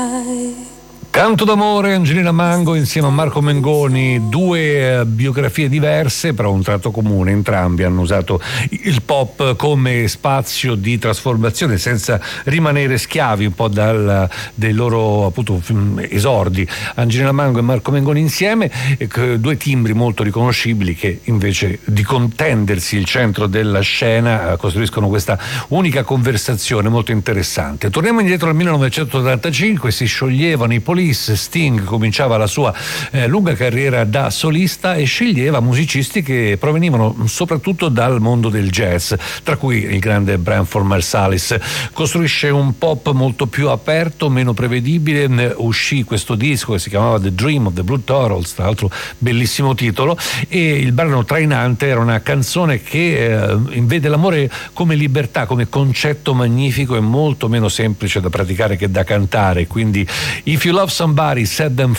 Canto d'amore, Angelina Mango insieme a Marco Mengoni, due biografie diverse però un tratto comune. Entrambi hanno usato il pop come spazio di trasformazione senza rimanere schiavi un po' dei loro appunto esordi. Angelina Mango e Marco Mengoni insieme, due timbri molto riconoscibili che invece di contendersi il centro della scena costruiscono questa unica conversazione molto interessante. Torniamo indietro al 1985, si scioglievano i Police, Sting cominciava la sua lunga carriera da solista e sceglieva musicisti che provenivano soprattutto dal mondo del jazz, tra cui il grande Branford Marsalis. Costruisce un pop molto più aperto, meno prevedibile. Uscì questo disco che si chiamava The Dream of the Blue Turtles, tra l'altro bellissimo titolo, e il brano trainante era una canzone che vede l'amore come libertà, come concetto magnifico e molto meno semplice da praticare che da cantare. Quindi If You Love Somebody, Set Them